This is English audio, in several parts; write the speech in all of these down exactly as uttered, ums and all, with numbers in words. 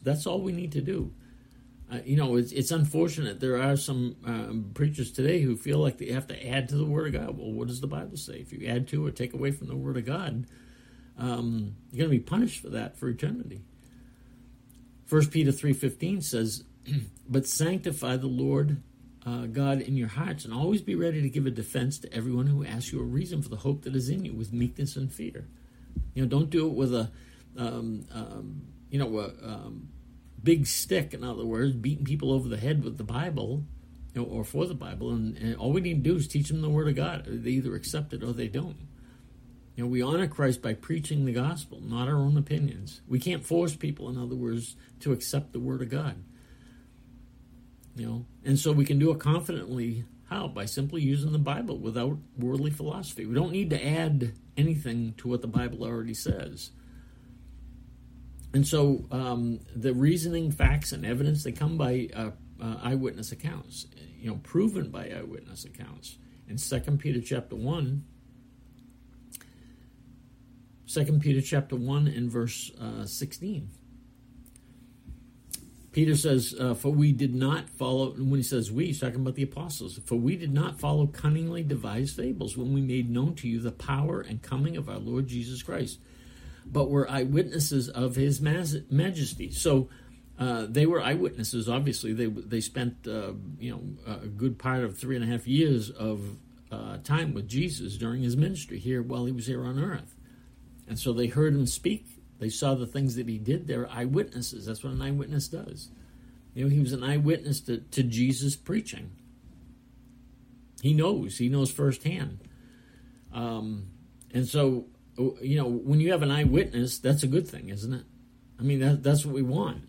that's all we need to do. Uh, you know, it's, it's unfortunate. There are some um, preachers today who feel like they have to add to the Word of God. Well, what does the Bible say? If you add to or take away from the Word of God, um, you're going to be punished for that for eternity. First Peter three fifteen says, but sanctify the Lord uh, God in your hearts, and always be ready to give a defense to everyone who asks you a reason for the hope that is in you with meekness and fear. You know, don't do it with a, um, um, you know, a um, big stick, in other words, beating people over the head with the Bible, you know, or for the Bible. And, and all we need to do is teach them the Word of God. They either accept it or they don't. You know, we honor Christ by preaching the gospel, not our own opinions. We can't force people, in other words, to accept the Word of God. You know, and so we can do it confidently. How? By simply using the Bible without worldly philosophy. We don't need to add anything to what the Bible already says. And so um, the reasoning, facts, and evidence, they come by uh, uh, eyewitness accounts, you know, proven by eyewitness accounts. In Second Peter chapter one, Second Peter chapter one and verse uh, sixteen. Peter says, uh, for we did not follow, when he says we, he's talking about the apostles, for we did not follow cunningly devised fables when we made known to you the power and coming of our Lord Jesus Christ, but were eyewitnesses of his majesty. So uh, they were eyewitnesses, obviously. They they spent, uh, you know, a good part of three and a half years of uh, time with Jesus during his ministry here while he was here on earth. And so they heard him speak. They saw the things that he did. They're eyewitnesses. That's what an eyewitness does. You know, he was an eyewitness to, to Jesus preaching. He knows. He knows firsthand. Um, and so, you know, when you have an eyewitness, that's a good thing, isn't it? I mean, that, that's what we want.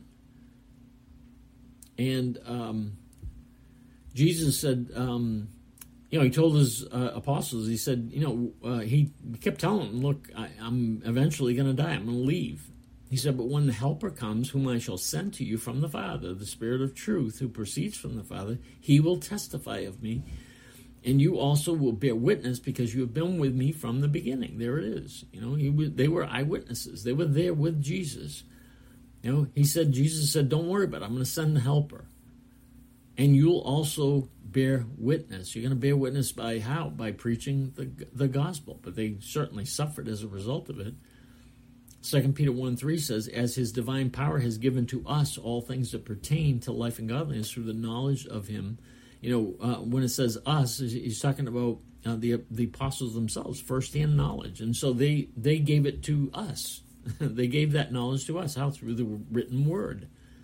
And um, Jesus said, um, you know, he told his uh, apostles, he said, you know, uh, he kept telling them, look, I, I'm eventually going to die. I'm going to leave. He said, but when the Helper comes, whom I shall send to you from the Father, the Spirit of truth who proceeds from the Father, he will testify of me. And you also will bear witness because you have been with me from the beginning. There it is. You know, he was, they were eyewitnesses. They were there with Jesus. You know, he said, Jesus said, don't worry about it. I'm going to send the Helper. And you'll also bear witness. You're going to bear witness by how? By preaching the the gospel. But they certainly suffered as a result of it. Second Peter one three says, as his divine power has given to us all things that pertain to life and godliness through the knowledge of him. You know, uh, when it says us, he's talking about uh, the the apostles themselves, firsthand knowledge. And so they, they gave it to us. They gave that knowledge to us. How? Through the written word.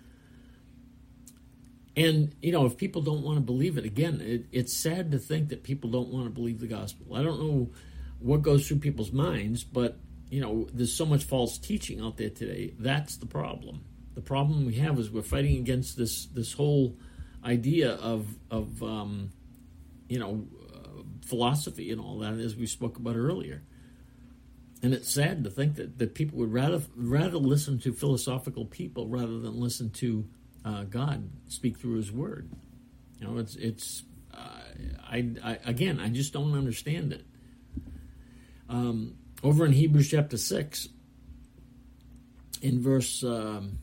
And, you know, if people don't want to believe it, again, it, it's sad to think that people don't want to believe the gospel. I don't know what goes through people's minds, but, you know, there's so much false teaching out there today. That's the problem. The problem we have is we're fighting against this this whole idea of, of um, you know, uh, philosophy and all that, as we spoke about earlier. And it's sad to think that, that people would rather rather listen to philosophical people rather than listen to Uh, God speak through his word. You know, it's, it's uh, I, I, again, I just don't understand it. Um, over in Hebrews chapter six, in verse um,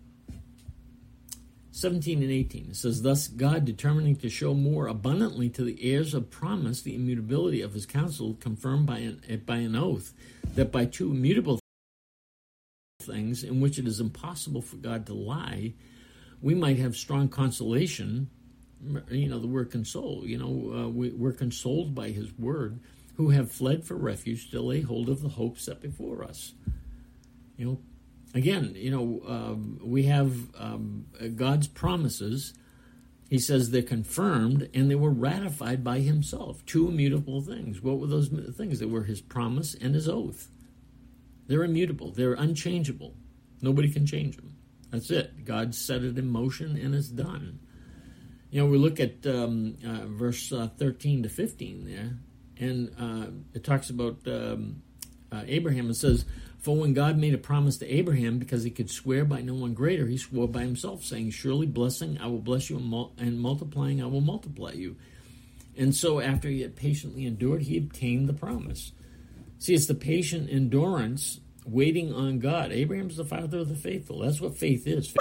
seventeen and eighteen, it says, thus God, determining to show more abundantly to the heirs of promise the immutability of his counsel, confirmed by an, by an oath, that by two immutable things in which it is impossible for God to lie, we might have strong consolation. You know, the word console, you know, uh, we, we're consoled by his word, who have fled for refuge to lay hold of the hope set before us. You know, again, you know, um, we have um, God's promises. He says they're confirmed and they were ratified by himself. Two immutable things. What were those things? They were his promise and his oath. They're immutable. They're unchangeable. Nobody can change them. That's it. God set it in motion and it's done. You know, we look at um, uh, verse uh, thirteen to fifteen there, and uh, it talks about um, uh, Abraham. It says, for when God made a promise to Abraham, because he could swear by no one greater, he swore by himself, saying, surely blessing, I will bless you, and, mul- and multiplying, I will multiply you. And so after he had patiently endured, he obtained the promise. See, it's the patient endurance waiting on God. Abraham's the father of the faithful. That's what faith is.